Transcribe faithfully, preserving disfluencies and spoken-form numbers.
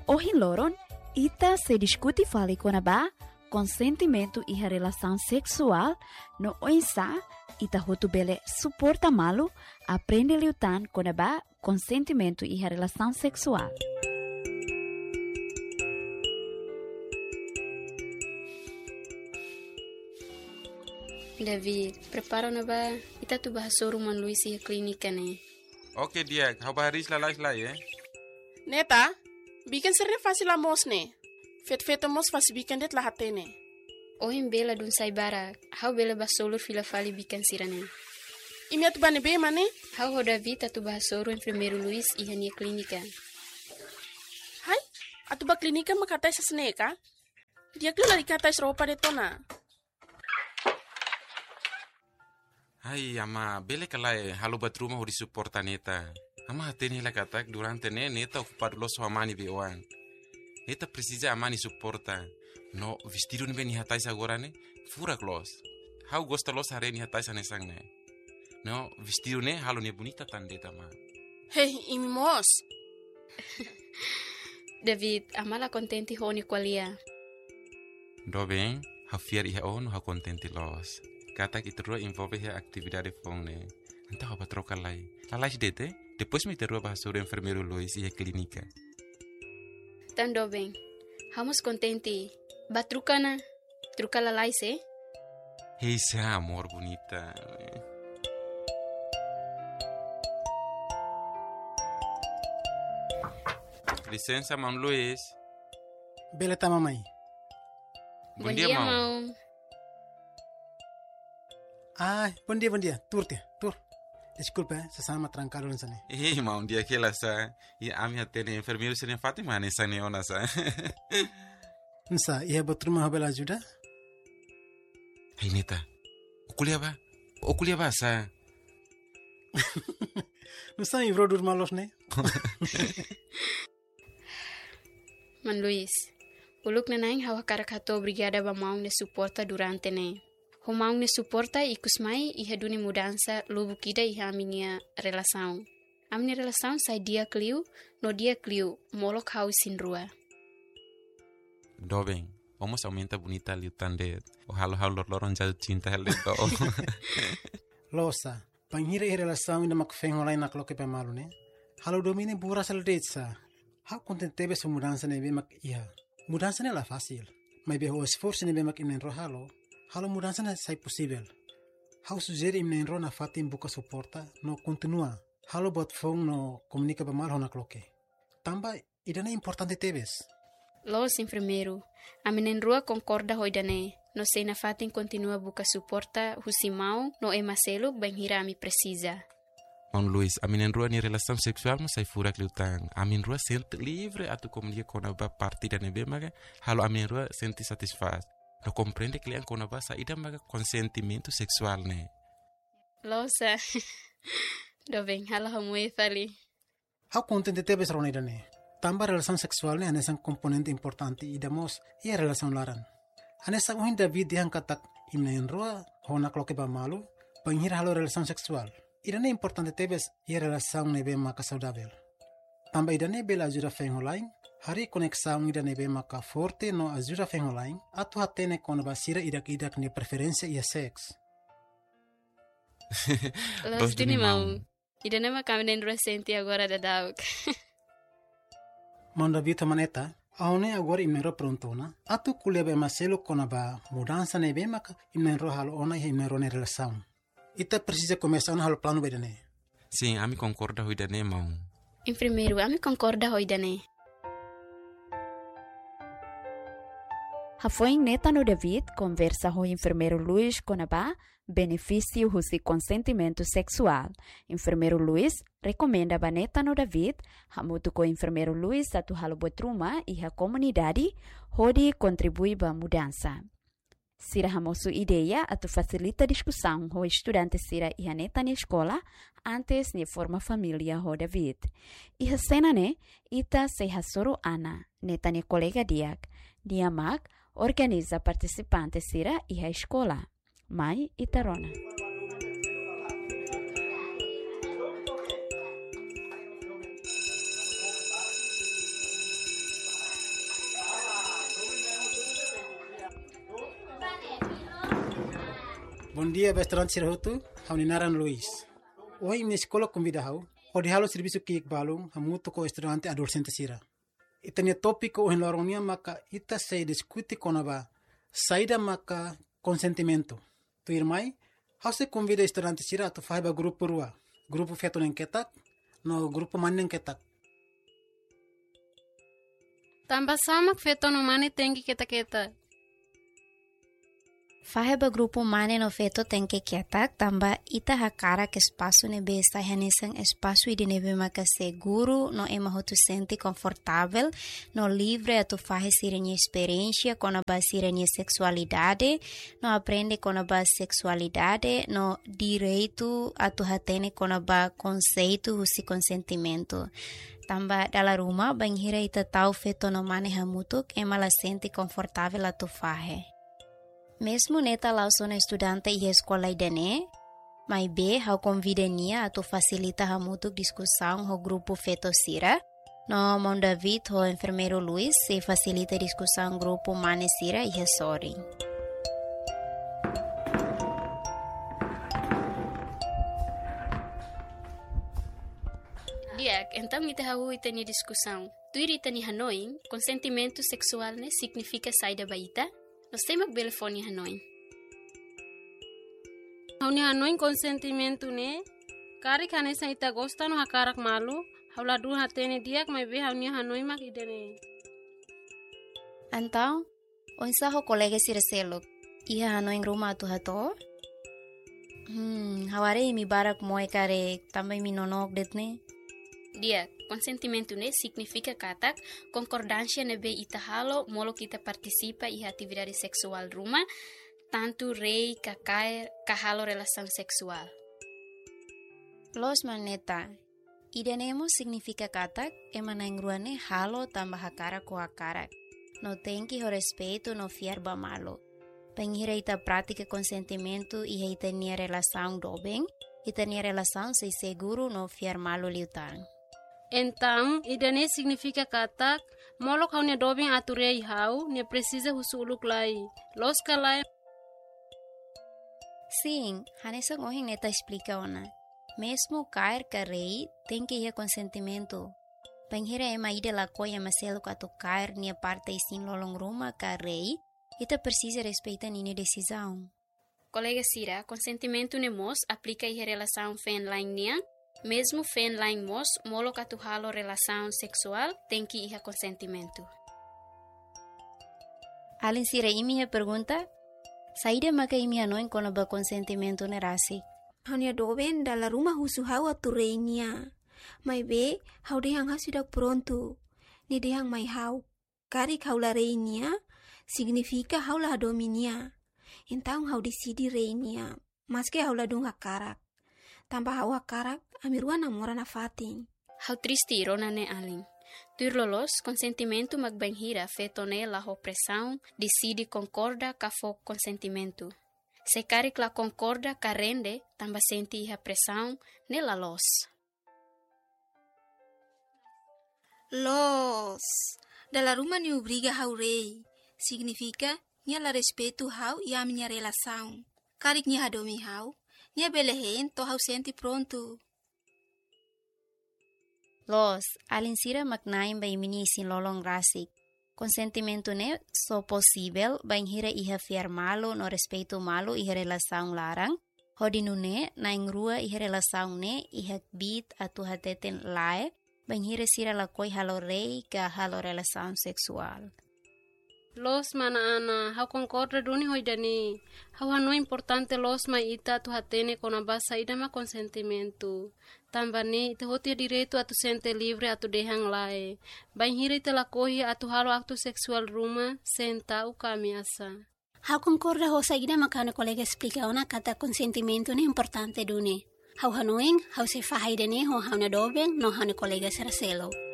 Hoje loron, ita se discute fale com a ba consentimento e a relação sexual no oinsa ita hotu bele suporta malu aprende lutar com a ba consentimento e a relação sexual. David, prepara na ba? Ita tu bahas rumah Luis e clínica né. Oke dia, kau baharis lalai lalai eh. Neta, bikin serre fácil amos ne. Fet-fet amos fácil bikin det lahat ne. Oh em bela dun sai bara, how bela basolur fila fali bikin sirane. Imiat bane be mane? How ho David atu bahas ru enfermeiro Luis e hania clínica. Hai, atu ba clínica makatai sa sneka? Dia kila dikatai roupa de tona. Hai ama, bele kalai halu batruma ho disuporta neta. Ama hatene la katak durante ne neta ocupado los amani beoan. Neta precisa amani suporta. No vestido ni beni hatais agora ne, fura clos. How gosta los hareni hatais anesang ne. No vestido ne halu ne bonita tandeta ma. Hey, imimos. David, amala contenti honi qualia. Do bem, ha fiar iha ono ha contenti los. Kata que terua envolve a atividade fonne. Então apa troca lai. Lalai dete, depois me terua bahas sobre enfermeiro Luis e a clínica. Tando bem. Vamos contente. Batrucana. Truca lalai se? Esse é amor bonita. Licença, Mam Luis. Beleza, mamãe. Bom, Bom dia, dia, Mam. Mam. Ah, bom dia, bom dia. Tur, tia, tur. Desculpa, eh, sesama trancado nessa né. Eh, Mam, dia que ela sa. E a minha tene enfermeiro se nem Fátima nessa neona sa. Nsa, ia batruma habela ajuda? Hey, neta. O kuliah ba? O kuliah ba sa? Nsa ivro dur malos né? Man Luis. Uluk na naing hawa karakato brigada ba maung ne suporta durante ne. Ho maung ne suporta ikus mai iha duni mudança lubu kida iha aminia relação. Aminia relação sai dia kliu, no dia kliu, molok hau sin rua. Do bem. Vamos aumenta bonita ali tande. O halo halo loron jal cinta hal do. Losa, panghira i relação ina makfeng olay naklo ke pamalu né? Halo domine bura sal detsa. How contentebe sa mudança ne be mak iha. Mudança ne la fácil. Mas be ho esforço ne be mak inenro halo. Halo mudança ne sai possível. How sugere inenro na fatim buka suporta no continua. Halo bot fong no comunica pamal ho naklo ke. Tamba ida ne importante tebes. Los enfermeiro, a menenrua concorda hoidane. No sei na fatin continua buka suporta husimau no e maselo banhira mi precisa. Mam Luis, a minha rua ni relação sexual mas sai fura cliutang. A minha rua sente livre atu comunica com a ba partida nebe maga. Halo a minha rua sente satisfaz. No compreende que lian com a ba saída maga consentimento sexual ne. Losa. Do bem, hala hamui fali. How contente tebes ronida né? Tamba relação sexual ne anesan componente importante e damos e a relação laran. Anesa uhin David yang katak imna enroa hona kloke ba malu panghir halo relação sexual. Ida ne importante tebes e a relação nebe maka saudável. Tamba ida ne bela ajuda feng online, hari conexão ida nebe maka forte no ajuda feng online, atu hatene kono basira idak idak ne preferência e a sex. Los dini mau. Ida nema kamenen recente agora da dauk. Manda vita maneta, aone agora imnero prontona, atu kulia be maselo kona ba mudança nebe maka imnero halo ona e imnero ne relação. Ita precisa começar no halo plano bedane. Sim, a mi concorda hoidane mau. Enfermeiro, a mi concorda hoidane. Foi neta no David conversa com o enfermeiro Luis com a ba benefício do consentimento sexual. Enfermeiro Luis recomenda a neta no David hamutu com o enfermeiro Luis atu halo botruma e a comunidade onde contribui para a mudança. Sira hamosu ideia atu facilita discussão com estudantes sira e a neta na escola antes de forma família com David. E a cena ne ita se hasoro Ana, neta ne colega diak, dia mag organiza participantes sira e a escola. Mai itarona. Bom dia, restaurante Sirahutu, hau ninaran Luis. Hoje na escola convida hau, o de halo serviço que balung, hamuto ko estudante adolescente sira. Itanya tópico o enloronia maka ita se discute konaba, saída maka consentimento. Tu irmai, hau se convida estudante sira tu faiba grupo rua, grupo feto neng ketak, no grupo maneng ketak. Tambah sama feto no mane tengi kita-kita. Faheba grupo mane no feto tem que quietar, tamba ita hakara que espaço nebe está renesang espaço ide nebe maka seguro, no ema ho tu sente confortável, no livre a tu fahe sirenha experiência com a base sirenha sexualidade, no aprende com a base sexualidade, no direito a tu hatene com a base conceito husi consentimento. Tamba dala rumah banghira ita tau feto no mane hamutuk ema la sente confortável a tu fahe. Mesmo neta lá sou estudante e escola idane, mas be hau convidania a tu facilita hamutuk discussão ho grupo feto sira, no mon David ho enfermeiro Luis se facilita discussão grupo mane sira e sorry. Diak, então ita hau ita ni discussão. Tu ita ni Hanoi, consentimento sexual ne significa saída baita? Nós temos telefone Hanoi. Hauni Hanoi consentimento ne, kari kane sa ita gosta no hakarak malu, haula du hatene diak mai be hauni Hanoi mak idene. Então, onsa ho colega sirselok, iha Hanoi rumah tu hato? Hmm, haware mi barak moe kare também mi nonok detne. Dia, consentimento ne significa katak concordância nebe ita halo molo kita participa i atividade sexual rumah, tanto rei kakaer kahalo relação sexual. Los maneta, idenemo significa katak emanangruane halo tambah hakara ko hakara. No tenki ho respeito no fierba malo. Penghira ita prática consentimento i ita nia relação dobeng, ita nia relação se seguro no fier malo liutang. Então, idane significa katak, molok hau ne dobing aturei hau, ne precisa husuluk lai. Los kalai. Sim, hanesa ngohing neta explica ona. Mesmo cair carei, tem que ir consentimento. Penghira ema ide la coia maselo ka to cair nia parte sin lolong ruma carei, ita precisa respeitar nini decisão. Colega Sira, consentimento ne mos aplica i relação fen lain nia. Mesmo fen lain mos, molo ka tu halo relação sexual, tem que ir a consentimento. Alin Sira imi he pergunta, saída maka imi Hanoi kono ba consentimento ne rasi. Hanya doben dala rumah husu hau atureinia. Mai be, hau dehang hasudak pronto. Ni dehang mai hau. Kari hau la reinia, significa hau la dominia. Então hau decidi reinia, mas que hau la dung hakarak. Tambah hau hakarak, amiruan namora na fatin. Hau triste rona ne alin. Tur lolos, consentimento magbanhira feto ne la opressão, decide concorda ka fo consentimento. Se carik la concorda ka rende, tamba senti a pressão ne la los. Los. Dala rumah ni obriga hau rei. Significa, nia la respeito hau e a minha relação. Carik nia hadomi hau, nia belehen to hau senti pronto. Los, alin sira magnaim bay mini sin lolong rasik. Consentimento ne so possível banhira iha fiar malo no respeito malo iha relação larang. Hodinu ne naing rua iha relação ne iha bit atu hateten lae banhira sira la koi halo rei ka halo relação sexual. Los mana ana, hau concorda duni hoidani. Hau hano importante los ma ita tu hatene con a basa ida ma consentimento. Tambane ita hotia direito atu sente livre atu dehang lae. Banhira ita la kohi atu halo aktu sexual ruma senta u kamiasa. Hau concorda ho saída makano colega explica ona kata consentimento ne importante duni. Hau hanoing, hau se fahaidane ho hau na dobeng no hau ne colega seraselo.